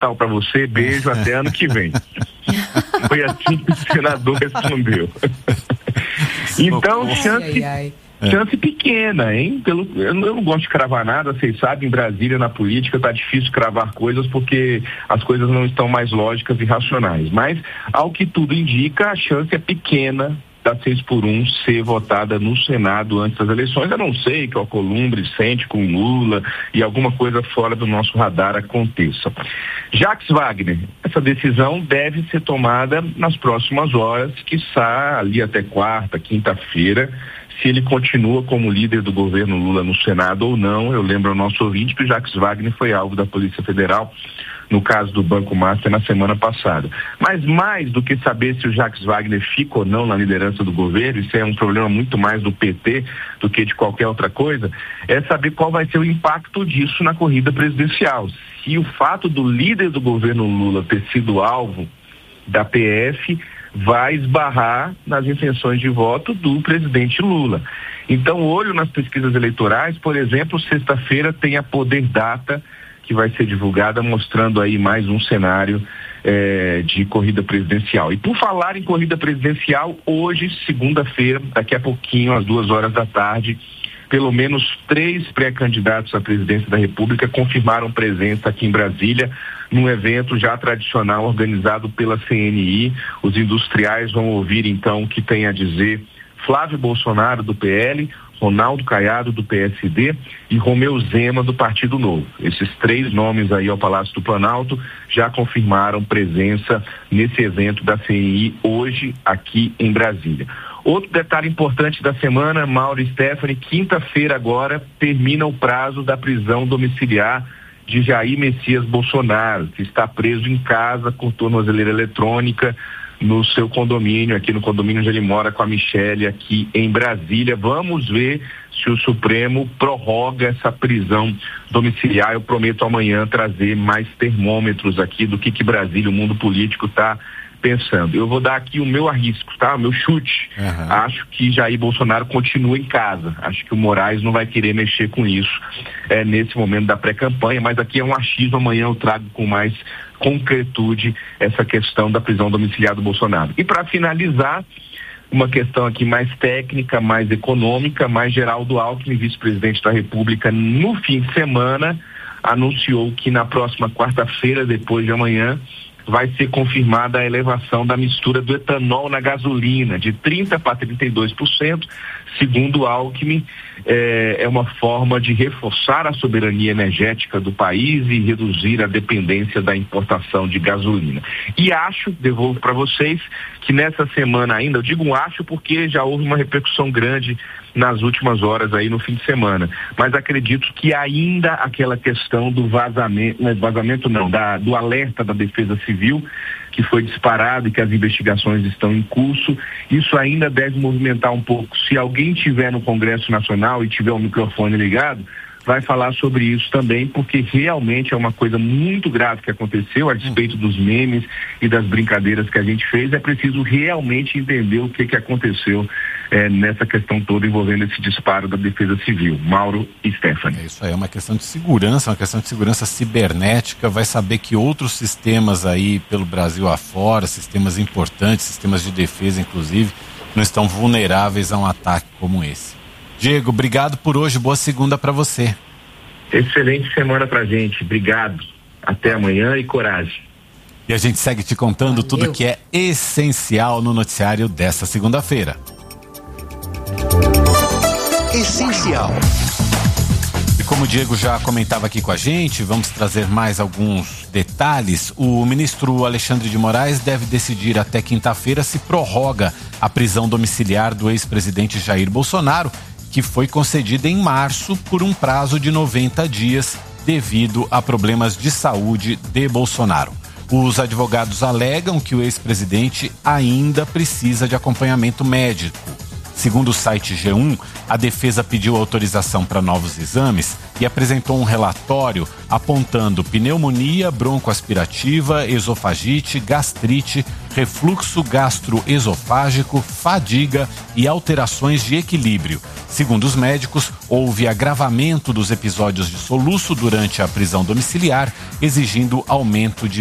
tal para você, beijo, até ano que vem. Foi assim que o senador respondeu. Então, chance pequena, hein? Eu não gosto de cravar nada, vocês sabem, em Brasília, na política, tá difícil cravar coisas porque as coisas não estão mais lógicas e racionais. Mas, ao que tudo indica, a chance é pequena da 6x1 ser votada no Senado antes das eleições, a não ser que o Alcolumbre sente com Lula e alguma coisa fora do nosso radar aconteça. Jacques Wagner, essa decisão deve ser tomada nas próximas horas, quiçá ali até quarta, quinta-feira, se ele continua como líder do governo Lula no Senado ou não. Eu lembro ao nosso ouvinte que o Jacques Wagner foi alvo da Polícia Federal no caso do Banco Master na semana passada. Mas mais do que saber se o Jacques Wagner fica ou não na liderança do governo, isso é um problema muito mais do PT do que de qualquer outra coisa, é saber qual vai ser o impacto disso na corrida presidencial. Se o fato do líder do governo Lula ter sido alvo da PF vai esbarrar nas intenções de voto do presidente Lula. Então, olho nas pesquisas eleitorais, por exemplo, sexta-feira tem a Poder Data, que vai ser divulgada, mostrando aí mais um cenário de corrida presidencial. E por falar em corrida presidencial, hoje, segunda-feira, daqui a pouquinho, às 14h, pelo menos 3 pré-candidatos à presidência da República confirmaram presença aqui em Brasília, num evento já tradicional organizado pela CNI. Os industriais vão ouvir, então, o que tem a dizer Flávio Bolsonaro, do PL, Ronaldo Caiado, do PSD, e Romeu Zema, do Partido Novo. Esses 3 nomes aí ao Palácio do Planalto já confirmaram presença nesse evento da CNI hoje aqui em Brasília. Outro detalhe importante da semana, Mauro e Stephanie, quinta-feira agora termina o prazo da prisão domiciliar de Jair Messias Bolsonaro, que está preso em casa com tornozeleira eletrônica no seu condomínio, aqui no condomínio onde ele mora com a Michele, aqui em Brasília. Vamos ver se o Supremo prorroga essa prisão domiciliar. Eu prometo amanhã trazer mais termômetros aqui do que Brasília, o mundo político, está pensando. Eu vou dar aqui o meu arrisco, tá? O meu chute. Acho que Jair Bolsonaro continua em casa. Acho que o Moraes não vai querer mexer com isso nesse momento da pré-campanha, mas aqui é um achismo. Amanhã eu trago com mais concretude essa questão da prisão domiciliar do Bolsonaro. E para finalizar, uma questão aqui mais técnica, mais econômica, mais Geraldo Alckmin, vice-presidente da República, no fim de semana, anunciou que na próxima quarta-feira, depois de amanhã, vai ser confirmada a elevação da mistura do etanol na gasolina, de 30% para 32%, segundo Alckmin, é uma forma de reforçar a soberania energética do país e reduzir a dependência da importação de gasolina. E acho, devolvo para vocês, que nessa semana ainda, eu digo acho porque já houve uma repercussão grande nas últimas horas aí no fim de semana, mas acredito que ainda aquela questão do do alerta da Defesa Civil, que foi disparado e que as investigações estão em curso, isso ainda deve movimentar um pouco. Se alguém tiver no Congresso Nacional e tiver o microfone ligado, vai falar sobre isso também, porque realmente é uma coisa muito grave que aconteceu, a despeito dos memes e das brincadeiras que a gente fez. É preciso realmente entender o que aconteceu nessa questão toda envolvendo esse disparo da Defesa Civil. Mauro e Stephanie. Isso aí é uma questão de segurança, uma questão de segurança cibernética. Vai saber que outros sistemas aí pelo Brasil afora, sistemas importantes, sistemas de defesa inclusive, não estão vulneráveis a um ataque como esse. Diego, obrigado por hoje, boa segunda para você. Excelente semana pra gente, obrigado. Até amanhã e coragem. E a gente segue te contando tudo que é essencial no noticiário desta segunda-feira. Essencial. E como o Diego já comentava aqui com a gente, vamos trazer mais alguns detalhes. O ministro Alexandre de Moraes deve decidir até quinta-feira se prorroga a prisão domiciliar do ex-presidente Jair Bolsonaro, que foi concedida em março por um prazo de 90 dias devido a problemas de saúde de Bolsonaro. Os advogados alegam que o ex-presidente ainda precisa de acompanhamento médico. Segundo o site G1, a defesa pediu autorização para novos exames e apresentou um relatório apontando pneumonia broncoaspirativa, esofagite, gastrite, refluxo gastroesofágico, fadiga e alterações de equilíbrio. Segundo os médicos, houve agravamento dos episódios de soluço durante a prisão domiciliar, exigindo aumento de